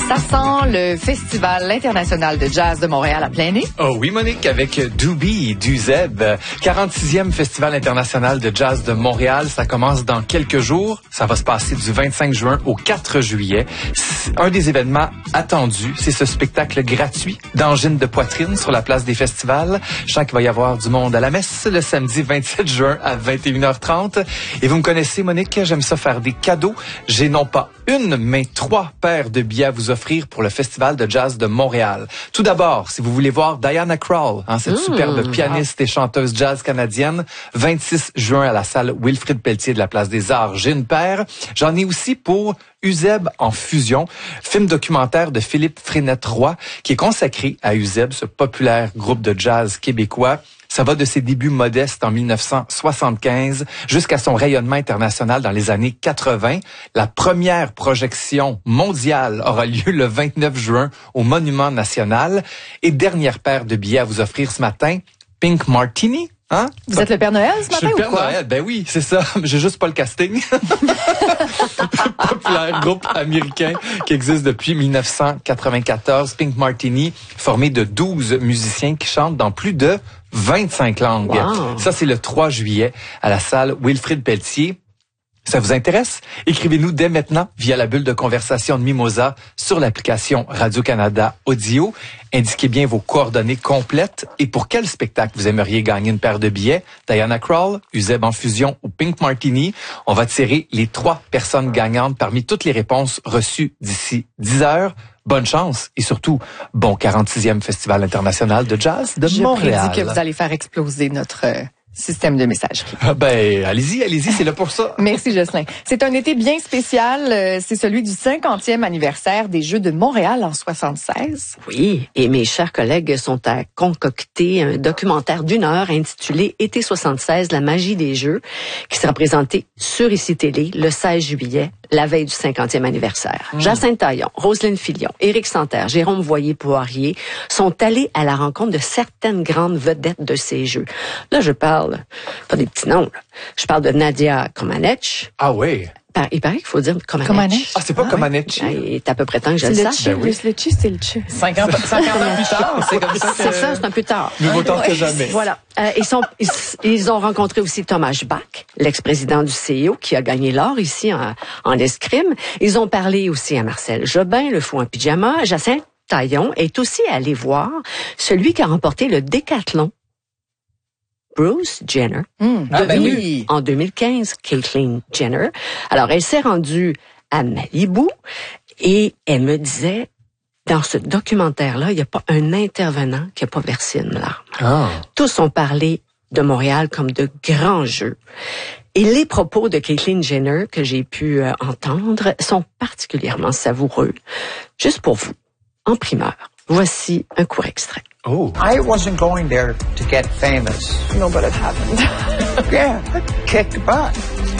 Ça sent le Festival international de jazz de Montréal à plein nez. Oh oui, Monique, avec Doobie, Duzeb, 46e Festival international de jazz de Montréal. Ça commence dans quelques jours. Ça va se passer du 25 juin au 4 juillet. Un des événements attendus, c'est ce spectacle gratuit d'angine de poitrine sur la place des festivals. Je sens qu'il va y avoir du monde à la messe le samedi 27 juin à 21h30. Et vous me connaissez, Monique, j'aime ça faire des cadeaux. J'ai non pas une, mais 3 paires de billets à vous offrir pour le Festival de jazz de Montréal. Tout d'abord, si vous voulez voir Diana Krall, cette superbe pianiste et chanteuse jazz canadienne, 26 juin à la salle Wilfrid Pelletier de la Place des Arts, j'ai une paire. J'en ai aussi pour Uzeb en fusion, film documentaire de Philippe Frenette-Roy, qui est consacré à Uzeb, ce populaire groupe de jazz québécois. Ça va de ses débuts modestes en 1975 jusqu'à son rayonnement international dans les années 80. La première projection mondiale aura lieu le 29 juin au Monument National. Et dernière paire de billets à vous offrir ce matin, Pink Martini. Hein? Vous êtes le Père Noël ce matin ou quoi? Je suis le Père Noël, ben oui, c'est ça. J'ai juste pas le casting. Populaire groupe américain qui existe depuis 1994. Pink Martini, formé de 12 musiciens qui chantent dans plus de 25 langues. Wow. Ça, c'est le 3 juillet à la salle Wilfrid Pelletier. Ça vous intéresse? Écrivez-nous dès maintenant via la bulle de conversation de Mimosa sur l'application Radio-Canada Audio. Indiquez bien vos coordonnées complètes et pour quel spectacle vous aimeriez gagner une paire de billets. Diana Krall, Uzeb en fusion ou Pink Martini. On va tirer les 3 personnes gagnantes parmi toutes les réponses reçues d'ici 10 heures. Bonne chance et surtout, bon 46e Festival international de jazz de Montréal. Je prédis que vous allez faire exploser notre système de messagerie. Allez-y, c'est là pour ça. Merci, Jocelyn. C'est un été bien spécial. C'est celui du 50e anniversaire des Jeux de Montréal en 76. Oui, et mes chers collègues sont à concocter un documentaire d'1 heure intitulé Été 76, la magie des Jeux, qui sera présenté sur ICI Télé le 16 juillet, la veille du 50e anniversaire. Jacinthe Taillon, Roselyne Filion, Éric Santerre, Jérôme Voyer-Poirier sont allés à la rencontre de certaines grandes vedettes de ces Jeux. Là, je parle pas des petits noms, là. Je parle de Nadia Comaneci. Ah oui. Il paraît qu'il faut dire Comaneci. Ah, c'est pas Comaneci. Il est à peu près temps que je le sache. Ben oui. Le chi, c'est le chi. 50 ans plus tard, c'est comme ça. C'est ça, c'est un peu tard. Mieux vaut tard que jamais. Voilà. Ils ont rencontré aussi Thomas Bach, l'ex-président du CIO, qui a gagné l'or ici en escrime. Ils ont parlé aussi à Marcel Jobin, le fou en pyjama. Jacinthe Taillon est aussi allé voir celui qui a remporté le décathlon. Bruce Jenner, en 2015, Caitlyn Jenner. Alors, elle s'est rendue à Malibu et elle me disait, dans ce documentaire-là, il n'y a pas un intervenant qui n'a pas versé une larme. Tous ont parlé de Montréal comme de grands jeux. Et les propos de Caitlyn Jenner que j'ai pu entendre sont particulièrement savoureux. Juste pour vous, en primeur, voici un court extrait. Oh. I wasn't going there to get famous. No, but it happened. Yeah, kick butt.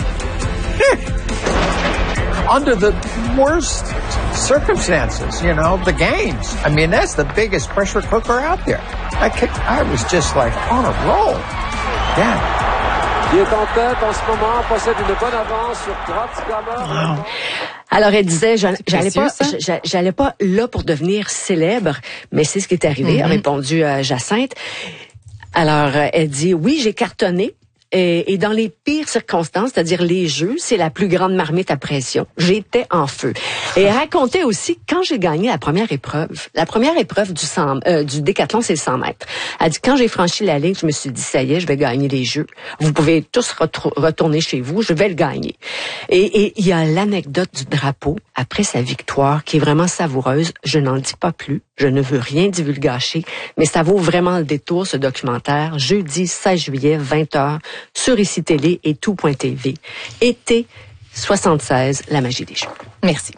Under the worst circumstances, the games. I mean, that's the biggest pressure cooker out there. I was just like on a roll. Yeah. Il est en tête en ce moment, possède une bonne avance sur Bratislava. Wow. Alors, elle disait, j'allais pas là pour devenir célèbre, mais c'est ce qui est arrivé, a répondu Jacinthe. Alors, elle dit, oui, j'ai cartonné. Et dans les pires circonstances, c'est-à-dire les Jeux, c'est la plus grande marmite à pression. J'étais en feu. Et elle racontait aussi, quand j'ai gagné la première épreuve du décathlon, c'est le 100 mètres. Elle dit, quand j'ai franchi la ligne, je me suis dit, ça y est, je vais gagner les Jeux. Vous pouvez tous retourner chez vous, je vais le gagner. Et il y a l'anecdote du drapeau après sa victoire qui est vraiment savoureuse. Je n'en dis pas plus. Je ne veux rien divulgacher, mais ça vaut vraiment le détour, ce documentaire. Jeudi 16 juillet, 20h, sur ICI Télé et tout.tv. Été 76, la magie des Jeux. Merci.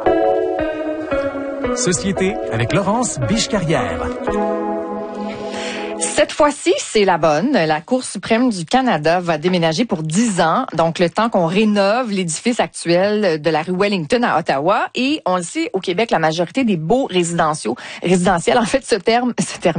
Société avec Laurence Biche-Carrière. Cette fois-ci, c'est la bonne. La Cour suprême du Canada va déménager pour 10 ans, donc le temps qu'on rénove l'édifice actuel de la rue Wellington à Ottawa. Et on le sait, au Québec, la majorité des baux résidentiels, en fait, se terminent